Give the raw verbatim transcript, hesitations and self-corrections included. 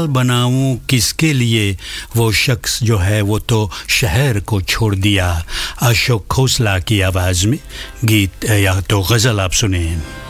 हाल बनाऊं किसके लिए, वो शख्स जो है वो तो शहर को छोड़ दिया। अशोक खोसला की आवाज़ में गीत या तो गज़ल आप सुनें।